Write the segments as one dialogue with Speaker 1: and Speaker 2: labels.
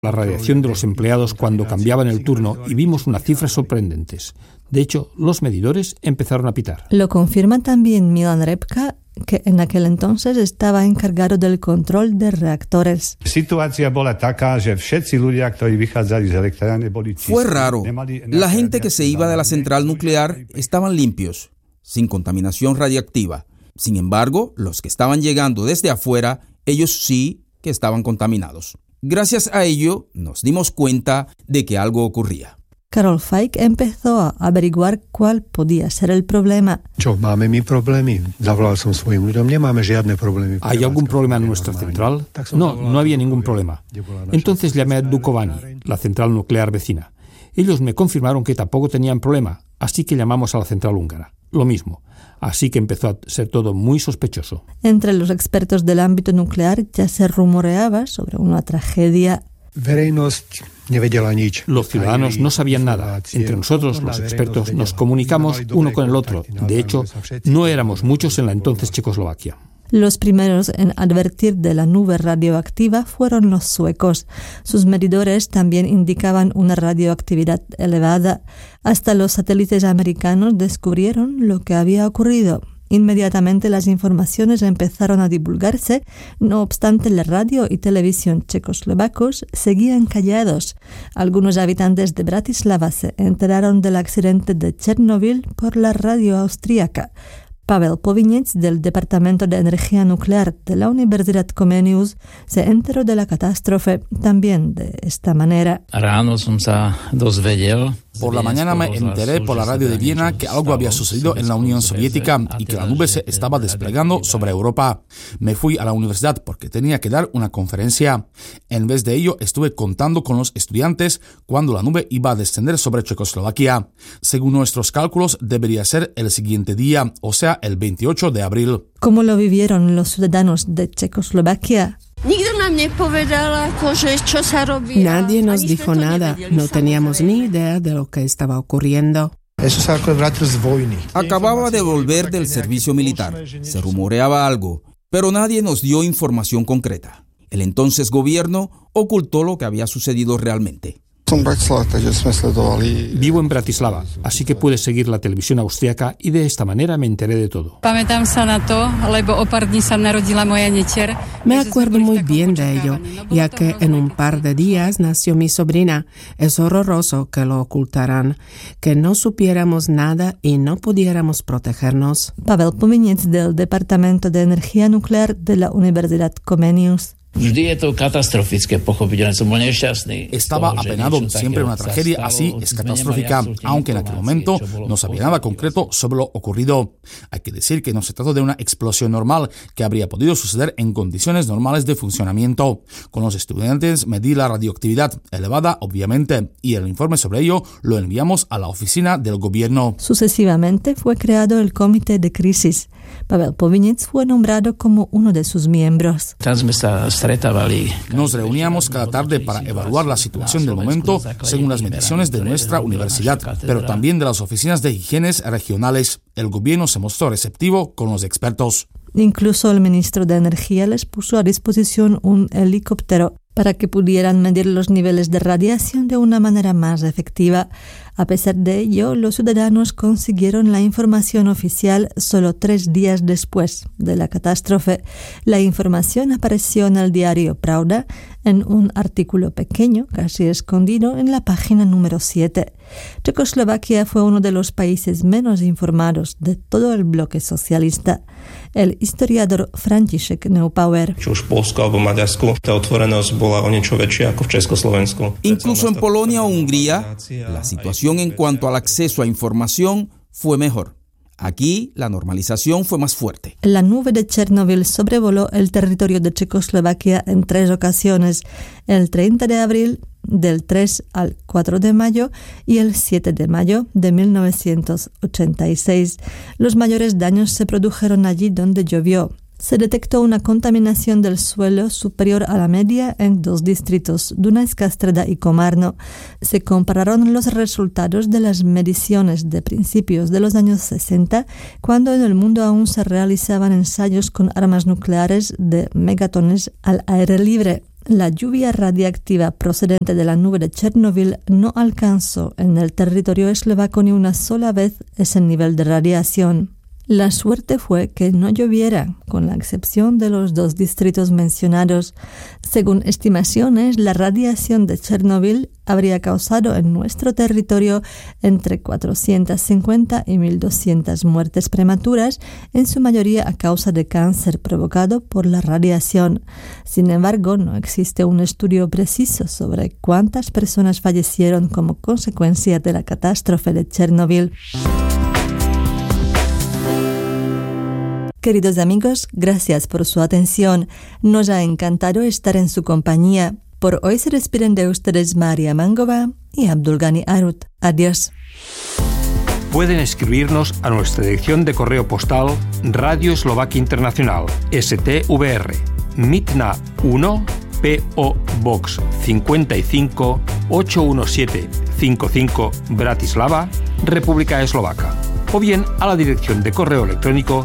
Speaker 1: la radiación de los empleados cuando cambiaban el turno y vimos unas cifras sorprendentes. De hecho, los medidores empezaron a pitar.
Speaker 2: Lo confirma también Milan Repka, que en aquel entonces estaba encargado del control de reactores.
Speaker 3: Fue raro. La gente que se iba de la central nuclear estaban limpios, sin contaminación radiactiva. Sin embargo, los que estaban llegando desde afuera, ellos sí que estaban contaminados. Gracias a ello, nos dimos cuenta de que algo ocurría.
Speaker 2: Karol Fajk empezó a averiguar cuál podía ser el problema.
Speaker 1: ¿Hay algún problema en nuestra central? No había ningún problema. Entonces llamé a Dukovany, la central nuclear vecina. Ellos me confirmaron que tampoco tenían problema, así que llamamos a la central húngara. Lo mismo. Así que empezó a ser todo muy sospechoso.
Speaker 2: Entre los expertos del ámbito nuclear ya se rumoreaba sobre una tragedia.
Speaker 1: Los ciudadanos no sabían nada. Entre nosotros, los expertos, nos comunicamos uno con el otro. De hecho, no éramos muchos en la entonces Checoslovaquia.
Speaker 2: Los primeros en advertir de la nube radioactiva fueron los suecos. Sus medidores también indicaban una radioactividad elevada. Hasta los satélites americanos descubrieron lo que había ocurrido. Inmediatamente las informaciones empezaron a divulgarse, no obstante la radio y televisión checoslovacos seguían callados. Algunos habitantes de Bratislava se enteraron del accidente de Chernóbil por la radio austríaca. Pavel Povinec, del Departamento de Energía Nuclear de la Universidad Comenius, se enteró de la catástrofe también de esta manera.
Speaker 3: Por la mañana me enteré por la radio de Viena que algo había sucedido en la Unión Soviética y que la nube se estaba desplegando sobre Europa. Me fui a la universidad porque tenía que dar una conferencia. En vez de ello, estuve contando con los estudiantes cuando la nube iba a descender sobre Checoslovaquia. Según nuestros cálculos, debería ser el siguiente día, o sea, el 28 de abril.
Speaker 2: ¿Cómo lo vivieron los ciudadanos de Checoslovaquia?
Speaker 4: Nadie nos dijo nada, no teníamos ni idea de lo que estaba ocurriendo.
Speaker 3: Acababa de volver del servicio militar, se rumoreaba algo, pero nadie nos dio información concreta. El entonces gobierno ocultó lo que había sucedido realmente.
Speaker 1: Vivo en Bratislava, así que pude seguir la televisión austríaca y de esta manera me enteré de todo.
Speaker 4: Me acuerdo muy bien de ello, ya que en un par de días nació mi sobrina. Es horroroso que lo ocultaran, que no supiéramos nada y no pudiéramos protegernos.
Speaker 2: Pavel Povinec, del Departamento de Energía Nuclear de la Universidad Comenius.
Speaker 3: Estaba apenado, siempre una tragedia así es catastrófica, aunque en aquel momento no sabía nada concreto sobre lo ocurrido. Hay que decir que no se trató de una explosión normal que habría podido suceder en condiciones normales de funcionamiento. Con los estudiantes medí la radioactividad elevada, obviamente, y el informe sobre ello lo enviamos a la oficina del gobierno.
Speaker 2: Sucesivamente fue creado el comité de crisis. Pavel Povinec fue nombrado como uno de sus miembros.
Speaker 3: Nos reuníamos cada tarde para evaluar la situación del momento según las mediciones de nuestra universidad, pero también de las oficinas de higiene regionales. El gobierno se mostró receptivo con los expertos.
Speaker 2: Incluso el ministro de Energía les puso a disposición un helicóptero para que pudieran medir los niveles de radiación de una manera más efectiva. A pesar de ello, los ciudadanos consiguieron la información oficial solo 3 días después de la catástrofe. La información apareció en el diario Pravda en un artículo pequeño, casi escondido, en la página número 7. Checoslovaquia fue uno de los países menos informados de todo el bloque socialista. El historiador František Neupauer.
Speaker 3: Incluso en Polonia o Hungría, la situación en cuanto al acceso a información fue mejor. Aquí, la normalización fue más fuerte.
Speaker 2: La nube de Chernóbil sobrevoló el territorio de Checoslovaquia en 3 ocasiones, el 30 de abril, del 3 al 4 de mayo y el 7 de mayo de 1986. Los mayores daños se produjeron allí donde llovió. Se detectó una contaminación del suelo superior a la media en 2 distritos, Dunajská Streda y Komárno. Se compararon los resultados de las mediciones de principios de los años 60, cuando en el mundo aún se realizaban ensayos con armas nucleares de megatones al aire libre. la lluvia radiactiva procedente de la nube de Chernobyl no alcanzó en el territorio eslovaco ni una sola vez ese nivel de radiación. La suerte fue que no lloviera, con la excepción de los 2 distritos mencionados. Según estimaciones, la radiación de Chernobyl habría causado en nuestro territorio entre 450 y 1.200 muertes prematuras, en su mayoría a causa de cáncer provocado por la radiación. Sin embargo, no existe un estudio preciso sobre cuántas personas fallecieron como consecuencia de la catástrofe de Chernobyl. Queridos amigos, gracias por su atención. Nos ha encantado estar en su compañía. Por hoy se despiden de ustedes María Mangova y Abdulgani Arut. Adiós.
Speaker 1: Pueden escribirnos a nuestra dirección de correo postal Radio Eslovaquia Internacional, STVR, Mitna 1, P.O. Box 55 81755 Bratislava, República Eslovaca, o bien a la dirección de correo electrónico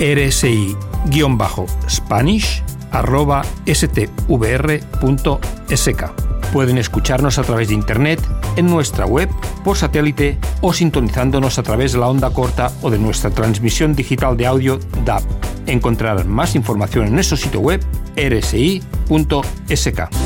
Speaker 1: rsi-spanish@stvr.sk. Pueden escucharnos a través de internet, en nuestra web, por satélite o sintonizándonos a través de la onda corta o de nuestra transmisión digital de audio DAB. Encontrarán más información en nuestro sitio web rsi.sk.